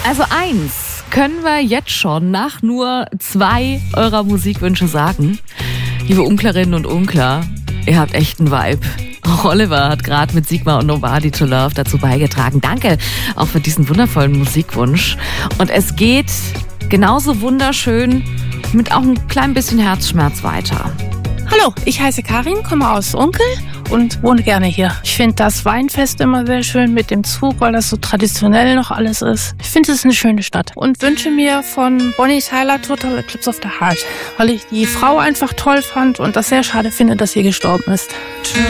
Also eins können wir jetzt schon nach nur 2 eurer Musikwünsche sagen. Liebe Unklerinnen und Unkler, ihr habt echt einen Vibe. Auch Oliver hat gerade mit Sigmar und Nobody to Love dazu beigetragen. Danke auch für diesen wundervollen Musikwunsch. Und es geht genauso wunderschön mit auch ein klein bisschen Herzschmerz weiter. Hallo, ich heiße Karin, komme aus Unkel und wohne gerne hier. Ich finde das Weinfest immer sehr schön mit dem Zug, weil das so traditionell noch alles ist. Ich finde, es ist eine schöne Stadt und wünsche mir von Bonnie Tyler Total Eclipse of the Heart, weil ich die Frau einfach toll fand und das sehr schade finde, dass sie gestorben ist.